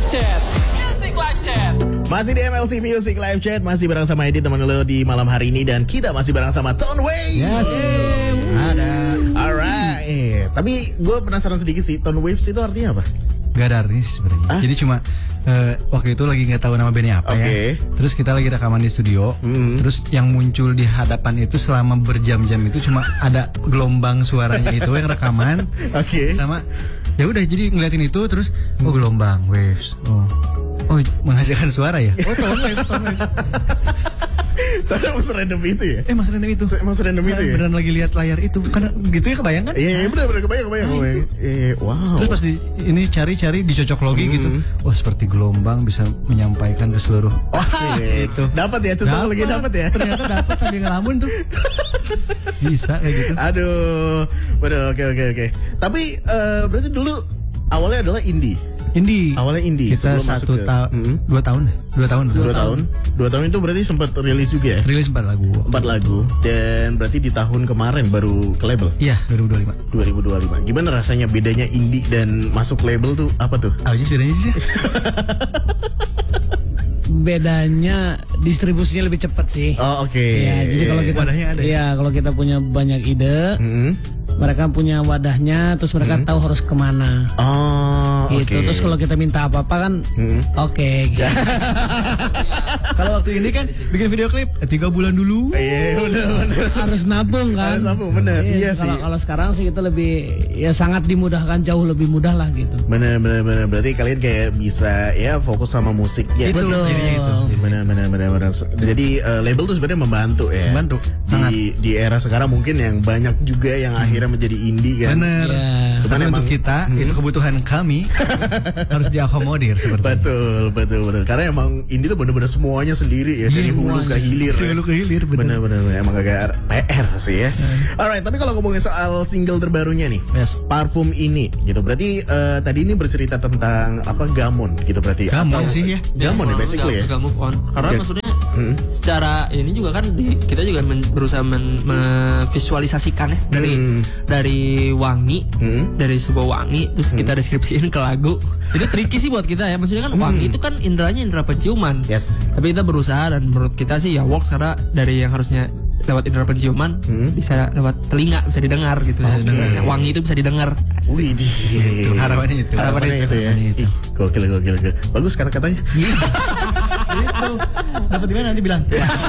Chat. Music Live Chat. Masih di MLC Music Live Chat, masih bareng sama Edi teman lo di malam hari ini, dan kita masih bareng sama Tone Wave. Yes. Ada. Alright. Tapi gue penasaran sedikit sih, Tone Waves itu artinya apa? Gak ada artinya sebenarnya. Jadi cuma waktu itu lagi nggak tahu nama bandnya apa ya. Terus kita lagi rekaman di studio. Terus yang muncul di hadapan itu selama berjam-jam itu cuma ada gelombang suaranya itu yang rekaman. Sama ya udah jadi ngeliatin itu terus gelombang waves. Oh menghasilkan suara ya. Tone waves. Tapi mas random itu ya? Mas random itu. Mas random itu ya? Beneran lagi lihat layar itu. Karena gitu ya, kebayang kan? Iya bener kebayang. Wow. Terus pas ini cari dicocok logi gitu. Wah, seperti gelombang bisa menyampaikan ke seluruh. Itu. Dapat ya, cocok logi dapat ya? Ternyata dapat sambil ngelamun tuh. Bisa kayak gitu. Aduh. Bener, oke. Tapi berarti dulu awalnya adalah indie. Awalnya indie. Kita 2 tahun. 2 tahun itu berarti sempat rilis juga ya? Rilis 4 lagu. 4 lagu. Dan berarti di tahun kemarin baru ke label? Iya, 2025. Gimana rasanya bedanya indie dan masuk label tuh apa tuh? Apa sih bedanya sih? Bedanya distribusinya lebih cepat sih. Oh oke. Ya, jadi kalau kita wadahnya ada. Iya, kalau kita punya banyak ide, mereka punya wadahnya, terus mereka tahu harus kemana. Oh, gitu. Terus kalau kita minta apa-apa kan, gitu. Kalau waktu ini kan bikin video klip 3 bulan dulu. Iya, benar. Harus nabung kan. Harus nabung, benar. Iya sih. Kalau sekarang sih kita lebih sangat dimudahkan, jauh lebih mudah lah gitu. Benar. Berarti kalian kayak bisa ya fokus sama musik ya. Betul. Benar. Jadi label tuh sebenarnya membantu ya. Membantu. Di era sekarang mungkin yang banyak juga yang akhirnya menjadi indie kan. Bener. Cuman untuk kita itu kebutuhan kami harus diakomodir seperti betul. Karena emang indie tuh bener-bener semuanya sendiri ya, dari hulu ke hilir. Bener. Emang agak PR sih ya. Alright, tapi kalau ngomongin soal single terbarunya nih, Parfum ini gitu. Berarti tadi ini bercerita tentang apa, gamon gitu berarti. Gamon sih ya. Gamon ya basically ya. Udah move on. Karena maksudnya secara ini juga kan kita juga berusaha memvisualisasikan ya dari wangi, dari sebuah wangi terus kita deskripsiin ke lagu. Itu tricky sih buat kita ya. Maksudnya kan wangi itu kan indranya indra penciuman. Yes. Tapi kita berusaha, dan menurut kita sih ya works, karena dari yang harusnya lewat indra penciuman bisa lewat telinga, bisa didengar gitu. Wangi itu bisa didengar. Wih, harapannya itu ya. Ih, gokil. Bagus kata-katanya. Itu dapat di mana nanti bilang.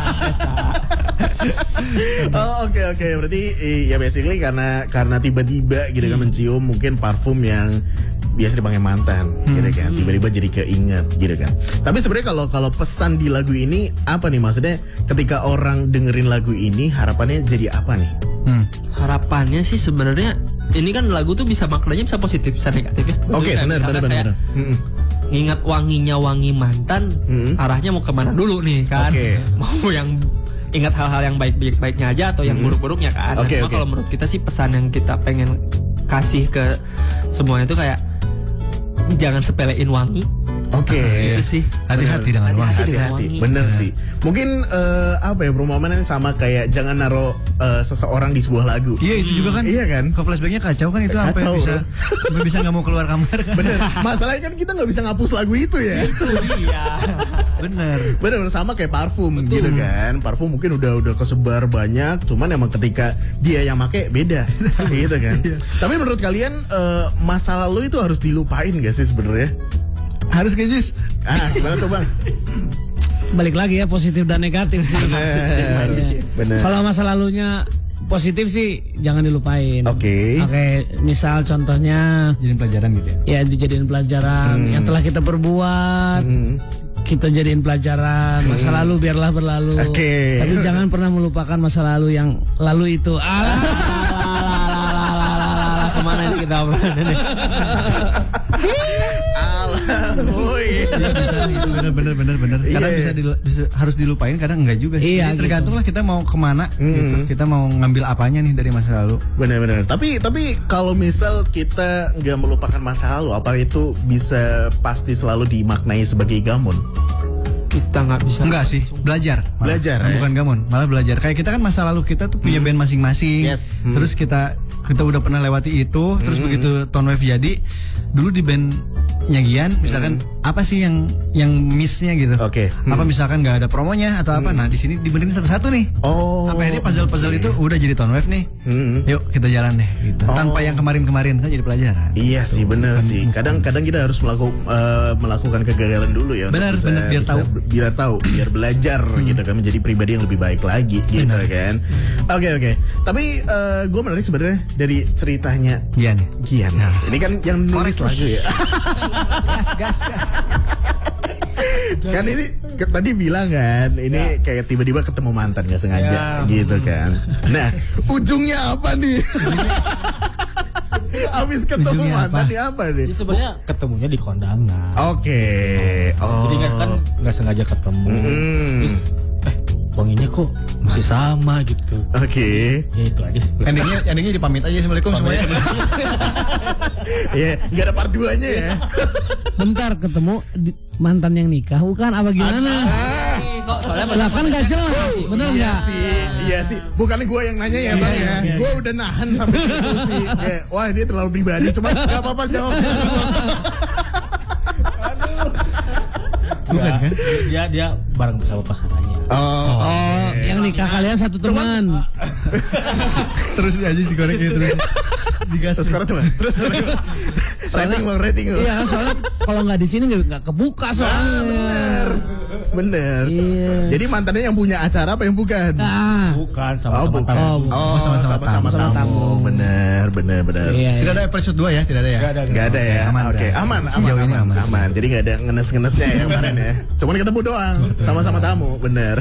Oh, oke. Berarti ya basically karena tiba-tiba gitu kan mencium mungkin parfum yang biasa dipakai mantan gitu kan. Tiba-tiba jadi keinget gitu kan. Tapi sebenarnya kalau pesan di lagu ini apa nih, maksudnya ketika orang dengerin lagu ini harapannya jadi apa nih? Harapannya sih sebenarnya ini kan lagu tuh bisa maknanya bisa positif, bisa negatif ya. Oke, benar. Ngingat wangi mantan, arahnya mau kemana dulu nih kan? Mau yang ingat hal-hal yang baik-baiknya aja atau yang buruk-buruknya kan? Cuma kalau menurut kita sih pesan yang kita pengen kasih ke semuanya itu kayak jangan sepelein wangi. Itu sih. Hati-hati dengan wangi. Hati-hati. Bener sih. Mungkin perumpamaan sama kayak jangan naruh seseorang di sebuah lagu. Iya, itu juga kan. Iya kan. Ke flashbacknya kacau kan itu, sampai bisa nggak mau keluar kamar kan. Bener. Masalahnya kan kita nggak bisa ngapus lagu itu ya. Iya. Bener sama kayak parfum gitu kan. Parfum mungkin udah kesebar banyak, cuman emang ketika dia yang make beda gitu kan. Tapi menurut kalian masa lalu itu harus dilupain gak sih sebenarnya? Harus Jis. Gimana tuh Bang? Balik lagi ya, positif dan negatif sih. Bener. Kalau masa lalunya positif sih jangan dilupain. Oke, misal contohnya jadiin pelajaran gitu ya. Ya, dijadiin pelajaran yang telah kita perbuat. Kita jadiin pelajaran. Masa lalu biarlah berlalu. Tapi jangan pernah melupakan masa lalu yang lalu itu. Kemana ini kita ini? Bener. Kadang bisa harus dilupain, kadang enggak juga sih. Iya, tergantung lah kita mau kemana gitu. Kita mau ngambil apanya nih dari masa lalu. Bener. Tapi kalau misal kita nggak melupakan masa lalu, apa itu bisa pasti selalu dimaknai sebagai gamon? Kita nggak bisa. Enggak sih, belajar. Bukan gamon, malah belajar. Kayak kita kan masa lalu kita tuh punya band masing-masing. Terus kita udah pernah lewati itu. Terus begitu Tone Wave jadi, dulu di band Gian misalkan apa sih yang missnya gitu. Apa misalkan nggak ada promonya atau apa. Nah di sini dibenerin satu-satu nih. Sampai akhirnya puzzle itu udah jadi Tone Wave nih. Yuk kita jalan deh gitu. Tanpa yang kemarin-kemarin kan jadi pelajaran. Iya sih bener sih. Kadang-kadang kita harus melakukan kegagalan dulu ya. Benar biar tahu biar belajar gitu kan, menjadi pribadi yang lebih baik lagi gitu kan. Oke. Tapi gue menarik sebenarnya dari ceritanya Gian. Nah. Ini kan yang nulis lagu ya. Gas. Kan ini tadi bilang kan, ini kayak tiba-tiba ketemu mantan nggak sengaja gitu kan. Nah, ujungnya apa nih? Abis ketemu mantan di apa nih? Sebenarnya ketemunya di kondangan. Jadi nggak sengaja ketemu. Terus wanginya kok masih sama gitu. Ya itu aja sih. Endingnya dipamit aja, assalamualaikum semuanya. Iya, nggak ada part 2-nya ya. Bentar, ketemu mantan yang nikah bukan apa gimana? Soalnya kan gak jelas, bener nggak? Iya sih. Bukan gue yang nanya ya bang ya. Gue udah nahan sampai situ sih. Wah dia terlalu pribadi. Cuma nggak apa-apa jawabnya. Bukan kan? Dia bareng bersama pasangannya. Yang nikah kalian satu teman. Terus aja digoreng gitu terus. Digas. Terus rating. Iya, soalnya kalau nggak di sini nggak kebuka soalnya. Bener. Iya. Jadi mantannya yang punya acara apa yang bukan? Bukan, sama-sama tamu. Sama-sama tamu. Bener. Iya. Tidak ada episode 2 ya, tidak ada ya? Nggak ada ya. Aman. Jadi nggak ada ngenes-ngenesnya ya kemarin ya. Cuman ketemu doang, sama-sama tamu, bener.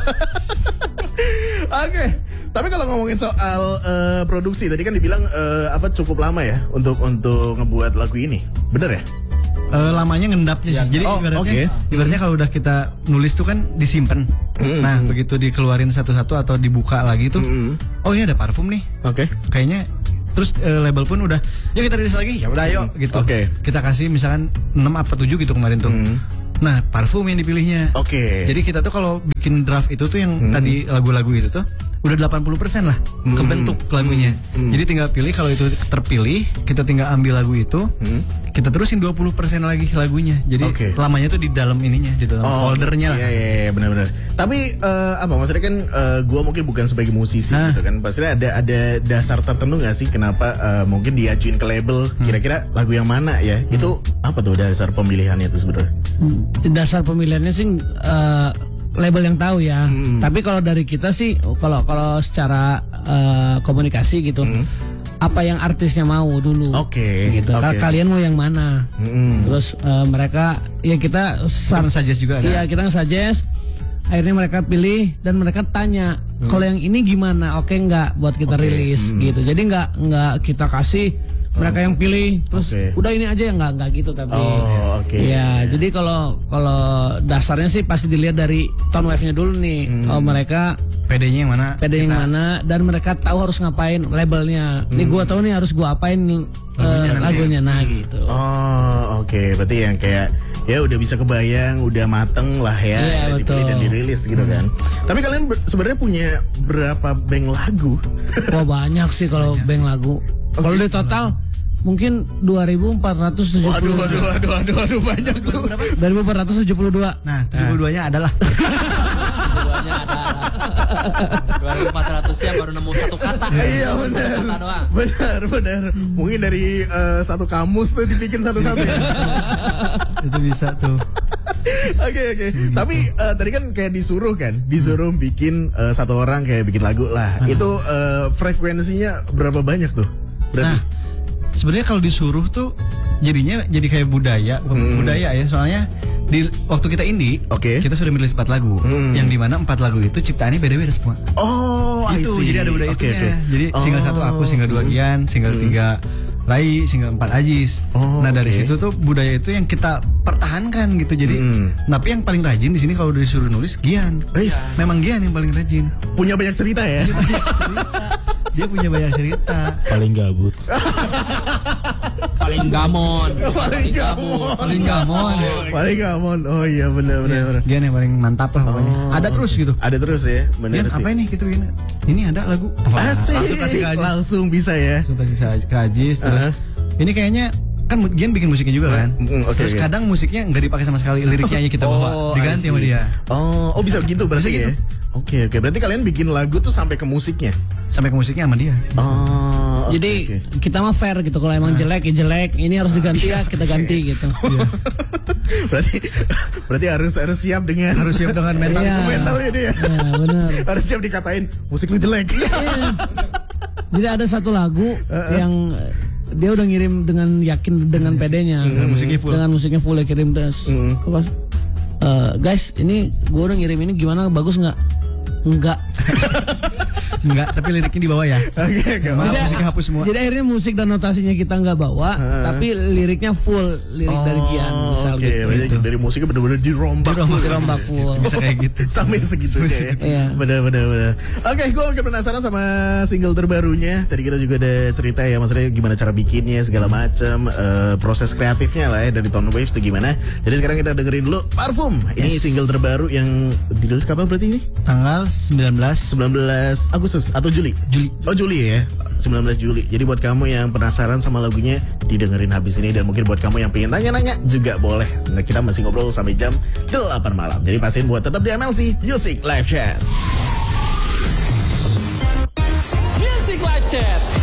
Oke. Tapi kalau ngomongin soal produksi, tadi kan dibilang cukup lama ya untuk ngebuat lagu ini, bener ya? Lamanya ngendapnya sih. Jadi ibaratnya kalau udah kita nulis tuh kan disimpan. Nah begitu dikeluarin satu-satu atau dibuka lagi tuh, oh ini ada parfum nih. Kayaknya terus label pun udah, ya kita rilis lagi, ya udah ayo gitu. Kita kasih misalkan 6 apa 7 gitu kemarin tuh. Nah parfum yang dipilihnya. Jadi kita tuh kalau bikin draft itu tuh yang tadi lagu-lagu itu tuh udah 80% lah kebentuk lagunya. Jadi tinggal pilih, kalau itu terpilih kita tinggal ambil lagu itu, kita terusin 20% lagi lagunya. Jadi lamanya tuh di dalam ininya, di dalam foldernya lah. Iya benar-benar. Tapi maksudnya kan gue mungkin bukan sebagai musisi gitu kan. Pasti ada dasar tertentu nggak sih kenapa mungkin diajuin ke label kira-kira lagu yang mana ya? Itu apa tuh dasar pemilihannya itu sebenarnya? Dasar pemilihannya sih label yang tahu ya. Tapi kalau dari kita sih, kalau secara komunikasi gitu, apa yang artisnya mau dulu. Gitu. Kalian mau yang mana? Terus mereka, ya kita suggest juga. Iya, kita nge-suggest. Akhirnya mereka pilih dan mereka tanya, kalau yang ini gimana? Oke nggak buat kita rilis gitu. Jadi nggak kita kasih, mereka yang pilih terus udah ini aja, ya nggak gitu. Tapi ya jadi kalau dasarnya sih pasti dilihat dari tone wave-nya dulu nih. Mereka PD-nya yang mana, dan mereka tahu harus ngapain labelnya. Nih gua tahu nih harus gua apain lagunya gitu. Berarti yang kayak ya udah bisa kebayang, udah mateng lah ya, dipilih dan dirilis gitu kan. Tapi kalian sebenarnya punya berapa bank lagu? Wah banyak sih kalau bank lagu. Kalau di total mungkin 2.472. Waduh banyak tuh. 2.472. Nah, 72-nya adalah 2.400 ya baru nemu satu kata. Iya benar. Mungkin dari satu kamus tuh dibikin satu-satu ya. Itu bisa tuh. Oke. Tapi tadi kan kayak disuruh bikin satu orang kayak bikin lagu lah. Itu frekuensinya berapa banyak tuh? Nah, sebenarnya kalau disuruh tuh jadinya jadi kayak budaya ya, soalnya di waktu kita indie, kita sudah merilis 4 lagu, yang dimana 4 lagu itu ciptaannya beda-beda semua. Itu jadi ada budaya itunya. Jadi single 1 aku, single 2 Gian, single 3 Rai, single 4 Ajis. Nah dari situ tuh budaya itu yang kita pertahankan gitu. Jadi tapi yang paling rajin di sini kalau disuruh nulis Gian. Memang Gian yang paling rajin. Punya banyak cerita ya. Dia punya banyak cerita. Paling gabut. Paling gamon. Oh iya benar. Gian yang paling mantap lah pokoknya. Ada terus gitu. Ada terus ya. Benar sih. Apa ini gitu gini? Ini ada lagu. Langsung kasih ke Ajis. Langsung bisa ya. Langsung kasih ke Ajis. Terus ini kayaknya kan Gian bikin musiknya juga kan. Terus kadang musiknya nggak dipakai sama sekali, liriknya aja kita bawa, diganti sama dia. Oh bisa gitu berarti ya. Oke, berarti kalian bikin lagu tuh sampai ke musiknya? Sampai ke musiknya sama dia. Jadi kita mah fair gitu, kalau emang jelek ya jelek, ini harus diganti ya kita ganti gitu. Berarti harus siap dengan mental itu mentalnya dia. Iya, benar. Harus siap dikatain musik lu jelek. Jadi ada satu lagu yang dia udah ngirim dengan yakin dengan PD-nya, dengan musiknya full ya kirim terus. Guys, ini gue udah ngirim ini gimana, bagus nggak? Enggak, tapi liriknya dibawa ya. Musiknya hapus semua. Jadi akhirnya musik dan notasinya kita nggak bawa, tapi liriknya full, lirik dari Gian misal gitu. Dari musiknya benar-benar dirombak full. Bisa kayak gitu. Sampai segitunya ya. Benar. Oke, gue penasaran sama single terbarunya. Tadi kita juga ada cerita ya, maksudnya gimana cara bikinnya segala macam, proses kreatifnya lah ya dari Tone Waves itu gimana. Jadi sekarang kita dengerin dulu Parfum. Ini single terbaru yang dirilis kapan berarti ini? Tanggal 19 Agustus atau Juli? Oh Juli ya, 19 Juli. Jadi buat kamu yang penasaran sama lagunya, didengerin habis ini. Dan mungkin buat kamu yang pengen nanya-nanya juga boleh. Nah, kita masih ngobrol sampai jam 8 malam. Jadi pastiin buat tetap di MLC Music Live Chat. Music Live Chat.